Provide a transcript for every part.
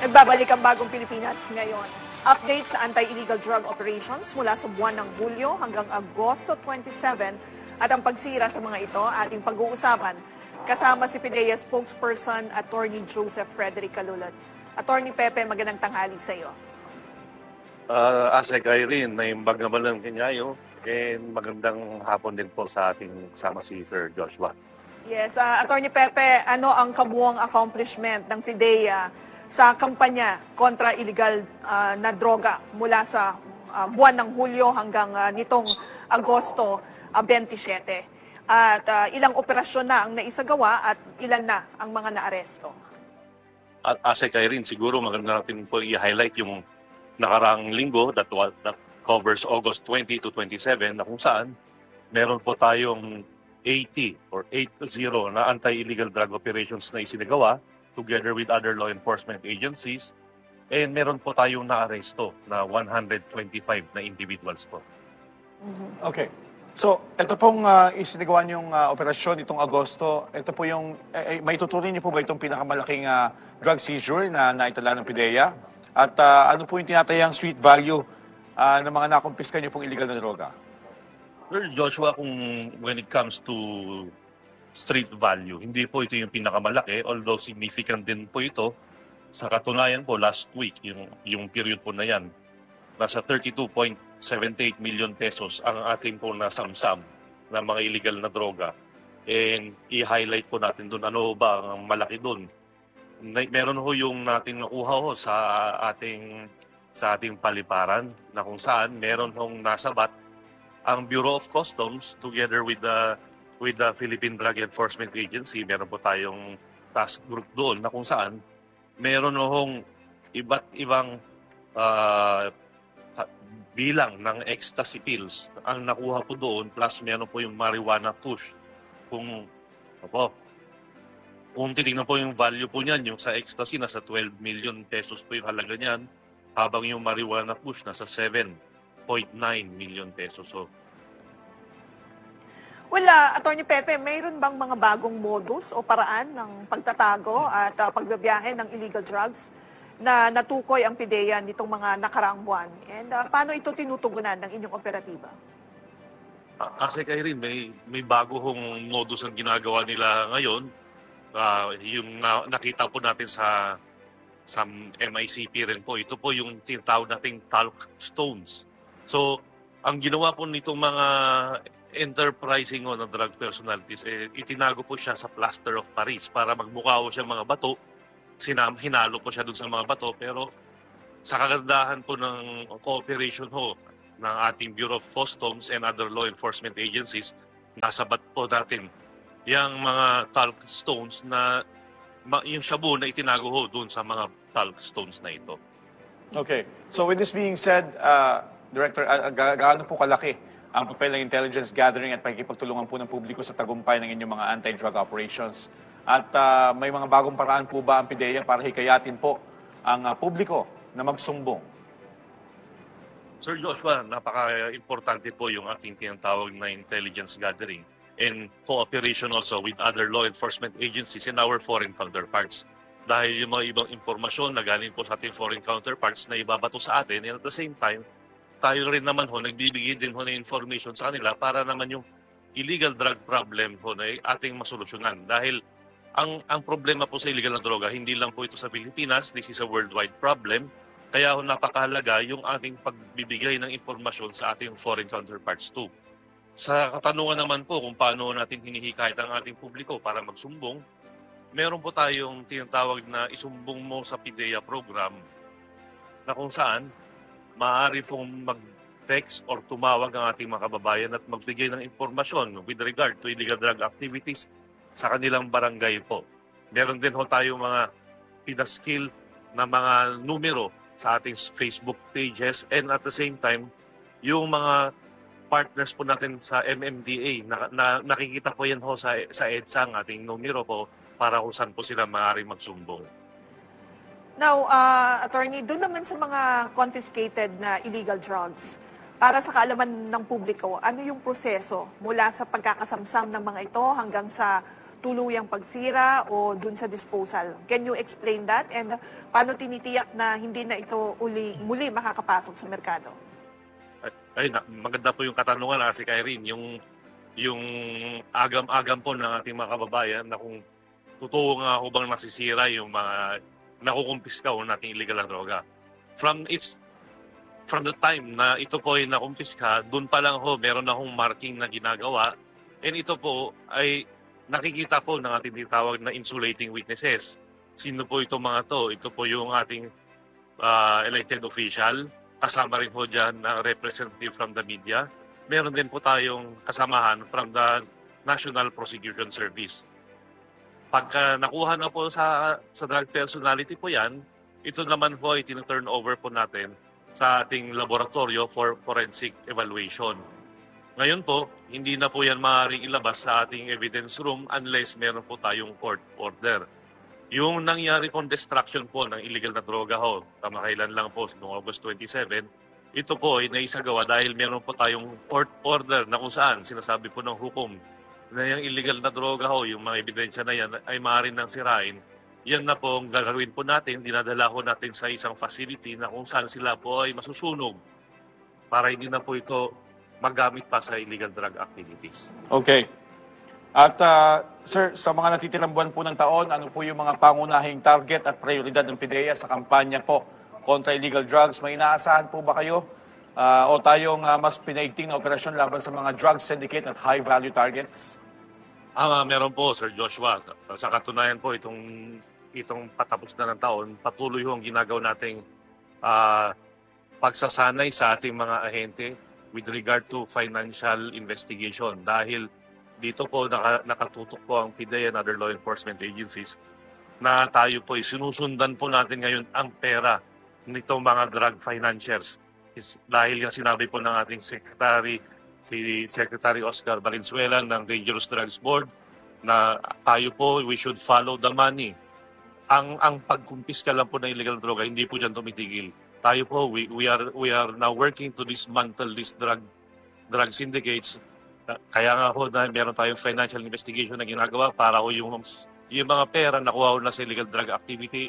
Nagbabalik ang Bagong Pilipinas ngayon. Update sa anti-illegal drug operations mula sa buwan ng Hulyo hanggang Agosto 27 at ang pagsira sa mga ito ating pag-uusapan. Kasama si PIDEA spokesperson Attorney Joseph Frederick Calulod. Attorney Pepe, magandang tanghali sa iyo. Asek Irene, naimbag naman ng kanyayo, and magandang hapon din po sa ating kasama si Sir Joshua. Yes, Attorney Pepe, ano ang kabuuang accomplishment ng PIDEA sa kampanya kontra illegal na droga mula sa buwan ng Hulyo hanggang nitong Agosto 27? At ilang operasyon na ang naisagawa at ilan na ang mga naaresto? At Asek Irene, siguro maganda natin po i-highlight yung nakaraang linggo that covers August 20 to 27 na kung saan meron po tayong 80 or 80 na anti-illegal drug operations na isinagawa together with other law enforcement agencies, and meron po tayong naaresto na 125 na individuals po. Okay. So, ito pong isinagawa niyong operasyon itong Agosto, ito po yung, may tutuloy niyo po ba itong pinakamalaking drug seizure na naitala ng PIDEA? At ano po yung tinatayang street value ng mga nakumpiska niyo pong illegal na droga? Sir Joshua, kung when it comes to street value, hindi po ito yung pinakamalaki, although significant din po ito. Sa katunayan po, last week, yung period po na yan, nasa 32.78 million pesos ang ating po nasamsam na mga illegal na droga. And i-highlight po natin doon, ano ba ang malaki doon? Meron ho yung natin nakuha ho sa ating paliparan na kung saan meron hong nasabat ang Bureau of Customs together with the Philippine Drug Enforcement Agency. Meron po tayong task group doon na kung saan meron hong iba't ibang bilang ng ecstasy pills ang nakuha po doon, plus meron po yung marijuana push. Kung titignan po yung value po niyan, yung sa ecstasy nasa 12 million pesos po yung halaga niyan, habang yung marijuana push nasa 7.9 million pesos. So, Attorney Pepe, mayroon bang mga bagong modus o paraan ng pagtatago at pagbabiyahe ng illegal drugs na natukoy ang PIDEA nitong mga nakaraang buwan? And paano ito tinutugunan ng inyong operatiba? Kasi Irene, may bago hong modus ang ginagawa nila ngayon. Yung nakita po natin sa MICP rin po, ito po yung tinatawag nating talc stones. So, ang ginawa po nitong mga enterprising na drug personalities, itinago po siya sa plaster of Paris para magmukha siya mga bato. Hinalo po siya dun sa mga bato, pero sa kagandahan po ng cooperation ng ating Bureau of Customs and other law enforcement agencies, nasabat po natin yung mga talc stones na yung shabu na itinago doon sa mga talc stones na ito. Okay. So with this being said, Director, gaano po kalaki ang papel ng intelligence gathering at pagkikipagtulungan po ng publiko sa tagumpay ng inyong mga anti-drug operations? At may mga bagong paraan po ba ang PIDEA para hikayatin po ang publiko na magsumbong? Sir Joshua, napaka-importante po yung ating tinatawag na intelligence gathering and cooperation also with other law enforcement agencies and our foreign counterparts. Dahil yung mga ibang impormasyon na galing po sa ating foreign counterparts na ibabato sa atin, and at the same time, tayo rin naman nagbibigay din ng information sa kanila para naman yung illegal drug problem na ating masolusyonan. Dahil ang problema po sa illegal na droga, hindi lang po ito sa Pilipinas, this is a worldwide problem. Kaya napakahalaga yung ating pagbibigay ng impormasyon sa ating foreign counterparts too. Sa katanungan naman po kung paano natin hinihikayat ang ating publiko para magsumbong, meron po tayong tinatawag na isumbong mo sa PIDEA program na kung saan maaari pong mag-text or tumawag ang ating mga kababayan at magbigay ng impormasyon with regard to illegal drug activities sa kanilang barangay po. Meron din tayong mga PIDA-skill na mga numero sa ating Facebook pages, and at the same time, yung mga partners po natin sa MMDA, nakikita po yan sa EDSA ang ating numero po para kung saan po sila maaaring magsumbong. Now, Attorney, doon naman sa mga confiscated na illegal drugs, para sa kaalaman ng publiko, ano yung proseso mula sa pagkakasamsam ng mga ito hanggang sa tuluyang pagsira o dun sa disposal. Can you explain that? And paano tinitiyak na hindi na ito muli makakapasok sa merkado? Maganda po yung katanungan si Kyrene, yung agam-agam po ng ating mga kababayan na kung totoo nga ho bang nasisira yung mga nakukumpiska ho nating illegal na droga. From the time na ito po ay nakumpiska, doon pa lang ho meron na hong marking na ginagawa, and ito po ay nakikita po ng ating tinatawag na insulating witnesses. Sino po itong mga to? Ito po yung ating elected official. Kasama rin po dyan na representative from the media. Meron din po tayong kasamahan from the National Prosecution Service. Pagka nakuha na po sa drug personality po yan, ito naman po ay tina-turn over po natin sa ating laboratorio for forensic evaluation. Ngayon po, hindi na po yan maaaring ilabas sa ating evidence room unless meron po tayong court order. Yung nangyari pong destruction po ng illegal na droga ho, kamakailan lang po noong August 27, ito po ay naisagawa dahil meron po tayong court order na kung saan sinasabi po ng hukom na yung illegal na droga ho, yung mga ebidensya na yan ay maaaring nang sirain. Yan na po ang gagawin po natin, dinadala ko natin sa isang facility na kung saan sila po ay masusunog para hindi na po ito magamit pa sa illegal drug activities. Okay. At sir, sa mga natitirang buwan po ng taon, ano po yung mga pangunahing target at prioridad ng PIDEA sa kampanya po kontra illegal drugs? May inaasahan po ba kayo o tayong mas pinaigting na operasyon laban sa mga drug syndicate at high-value targets? Meron po, Sir Joshua. Sa katunayan po, itong patapos na ng taon, patuloy ho ang ginagawa nating pagsasanay sa ating mga ahente with regard to financial investigation. Dahil dito po nakatutok po ang PIDEA and other law enforcement agencies na tayo po sinusundan po natin ngayon ang pera nitong mga drug financiers. Dahil yung sinabi po ng ating si Secretary Oscar Valenzuela ng Dangerous Drugs Board na tayo po, we should follow the money. Ang pagkumpiska lang po ng illegal droga, hindi po dyan tumitigil. Tayo po, we are now working to dismantle these drug syndicates. Kaya nga po dahil meron tayong financial investigation na ginagawa para yung mga pera na nakuha na sa illegal drug activity,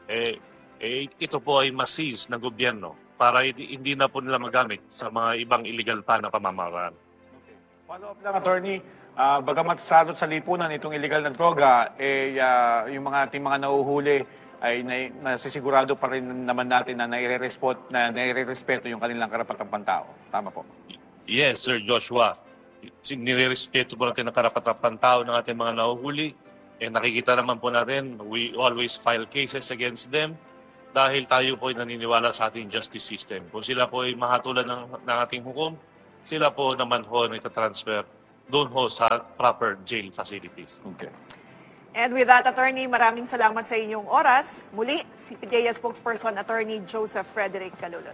ito po ay ma-seize ng gobyerno para hindi na po nila magamit sa mga ibang illegal pa na pamamaraan. Okay. Follow up lang, Attorney. Bagamat salot sa lipunan itong illegal na droga, yung mga ating mga nahuhuli ay nasisigurado pa rin naman natin na nairerespeto yung kanilang karapatang pantao. Tama po? Yes, Sir Joshua. Nirerespeto po natin ang karapatang pantao ng ating mga nahuhuli. Nakikita naman po natin, we always file cases against them dahil tayo po ay naniniwala sa ating justice system. Kung sila po ay mahatulan ng ating hukom, sila po naman ho na itatransfer doon ho sa proper jail facilities. Okay. And with that, Attorney, maraming salamat sa inyong oras. Muli, si PIDEA spokesperson, Attorney Joseph Frederick Calulon.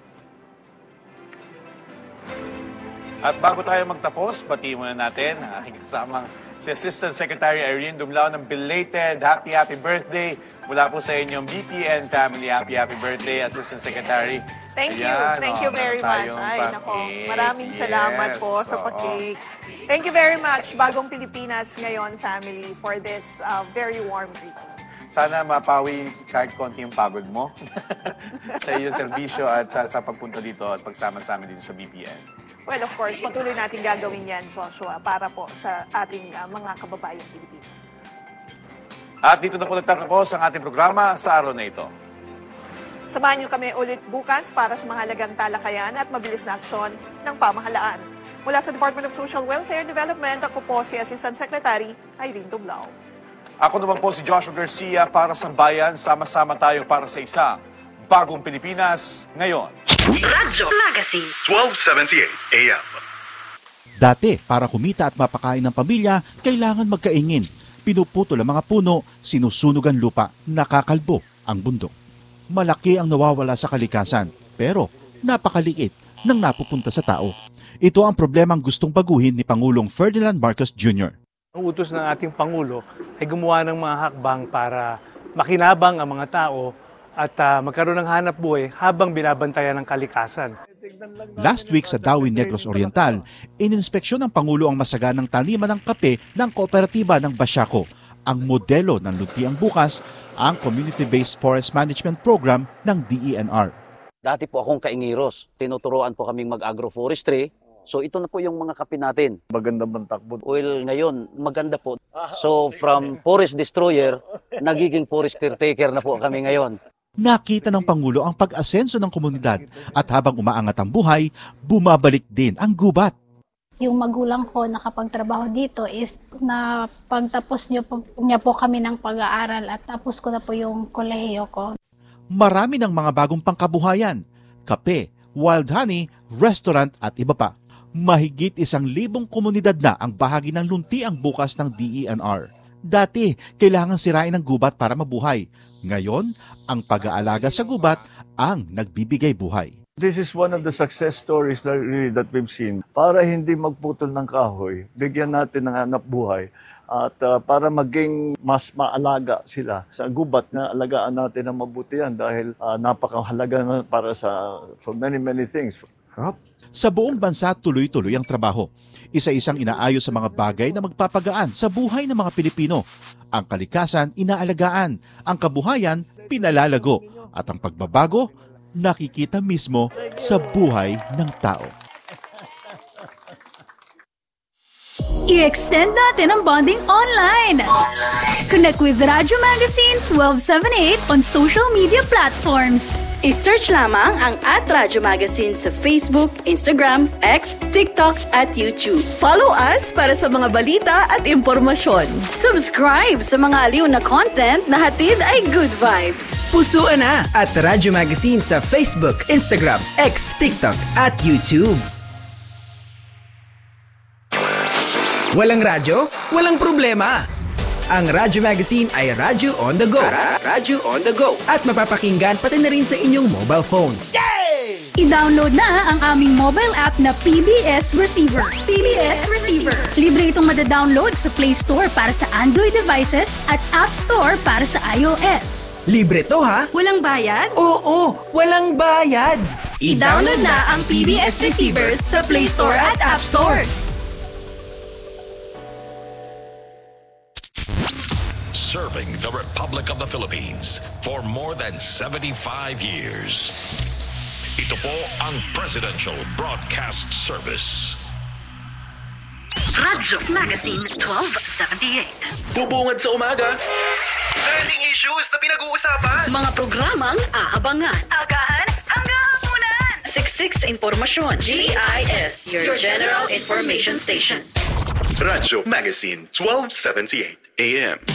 At bago tayo magtapos, batiin muna natin ang aking kasamang si Assistant Secretary Irene Dumlao ng belated happy birthday mula po sa inyong BPN family. Happy birthday, Assistant Secretary. Thank you. Ayan, Thank you very much. Ay, nako. Maraming salamat po sa pa-cake. Thank you very much, Bagong Pilipinas ngayon, family, for this very warm greeting. Sana mapawi kahit konti yung pagod mo sa iyong serbisyo at sa pagpunta dito at pagsama sa amin dito sa BPN. Well, of course, patuloy natin gagawin yan, Joshua, para po sa ating mga kababayang Pilipino. At dito na po nagtatapos ang ating programa sa araw na ito. Samahan niyo kami ulit bukas para sa mahalagang talakayan at mabilis na aksyon ng pamahalaan. Mula sa Department of Social Welfare Development, ako po si Assistant Secretary Irene Dumlao. Ako naman po si Joshua Garcia para sa Bayan. Sama-sama tayo para sa isang Bagong Pilipinas ngayon. Radyo Magazine 1278 AM. Dati, para kumita at mapakain ng pamilya, kailangan magkaingin. Pinuputol ang mga puno, sinusunog ang lupa, nakakalbo ang bundok. Malaki ang nawawala sa kalikasan, pero napakaliit nang napupunta sa tao. Ito ang problemang gustong baguhin ni Pangulong Ferdinand Marcos Jr. Ang utos ng ating Pangulo ay gumawa ng mga hakbang para makinabang ang mga tao at magkaroon ng hanap buhay habang binabantayan ng kalikasan. Last week sa Dawin, Negros Oriental, ininspeksyon ng Pangulo ang masaganang taniman ng kape ng kooperatiba ng Basiaco. Ang modelo ng Luntiang Bukas, ang Community-Based Forest Management Program ng DENR. Dati po akong kaingiros. Tinuturuan po kaming mag-agroforestry. So ito na po yung mga kape natin. Maganda bang takbo? Well, ngayon, maganda po. So from forest destroyer, nagiging forest caretaker na po kami ngayon. Nakita ng Pangulo ang pag-asenso ng komunidad at habang umaangat ang buhay, bumabalik din ang gubat. Yung magulang ko nakapagtrabaho dito is na pagtapos niya po kami ng pag-aaral at tapos ko na po yung kolehiyo ko. Marami ng mga bagong pangkabuhayan, kape, wild honey, restaurant at iba pa. Mahigit 1,000 komunidad na ang bahagi ng Luntiang Bukas ng DENR. Dati, kailangan sirain ng gubat para mabuhay. Ngayon, ang pag-aalaga sa gubat ang nagbibigay buhay. This is one of the success stories that we've seen. Para hindi magputol ng kahoy, bigyan natin ng hanap buhay at para maging mas maalaga sila sa gubat na alagaan natin ng mabuti yan dahil napakahalaga na para for many things. Sa buong bansa, tuloy-tuloy ang trabaho. Isa-isang inaayos sa mga bagay na magpapagaan sa buhay ng mga Pilipino. Ang kalikasan, inaalagaan. Ang kabuhayan, pinalalago. At ang pagbabago, nakikita mismo sa buhay ng tao. I-extend natin ang bonding online. Connect with Radyo Magazine 1278 on social media platforms. I-search lamang ang @Radyo Magazine sa Facebook, Instagram, X, TikTok at YouTube. Follow us para sa mga balita at impormasyon. Subscribe sa mga aliw na content na hatid ay good vibes. Pusuan na @Radyo Magazine sa Facebook, Instagram, X, TikTok at YouTube. Walang radyo? Walang problema. Ang Radyo Magazine ay Radyo on the go. Radyo on the go. At mapapakinggan pati na rin sa inyong mobile phones. Yay! I-download na ang aming mobile app na PBS Receiver. PBS Receiver. Libre itong madadownload sa Play Store para sa Android devices at App Store para sa iOS. Libre to ha? Walang bayad? Oo, walang bayad. I-download na ang PBS Receiver sa Play Store at App Store. Serving the Republic of the Philippines for more than 75 years. Ito po ang Presidential Broadcast Service. Radyo Magazine 1278. Bubungad sa umaga. Trending issues na pinag-uusapan. Mga programang aabangan. Agahan hanggang hapunan. Siksik sa impormasyon. GIS, your General Information Station. Radyo Magazine 1278 AM.